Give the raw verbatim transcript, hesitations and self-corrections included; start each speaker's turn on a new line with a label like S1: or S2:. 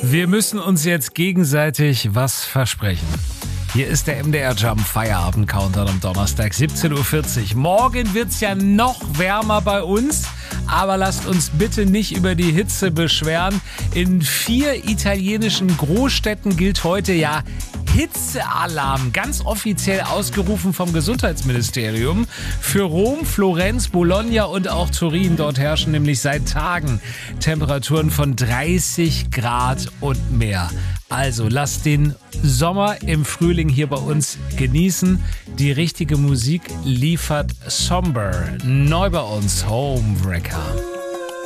S1: Wir müssen uns jetzt gegenseitig was versprechen. Hier ist der M D R Jump Feierabend Countdown am Donnerstag, siebzehn Uhr vierzig. Morgen wird's ja noch wärmer bei uns, aber lasst uns bitte nicht über die Hitze beschweren. In vier italienischen Großstädten gilt heute ja Hitzealarm, ganz offiziell ausgerufen vom Gesundheitsministerium. Für Rom, Florenz, Bologna und auch Turin. Dort herrschen nämlich seit Tagen Temperaturen von dreißig Grad und mehr. Also lasst den Sommer im Frühling hier bei uns genießen. Die richtige Musik liefert Somber. Neu bei uns, Homewrecker.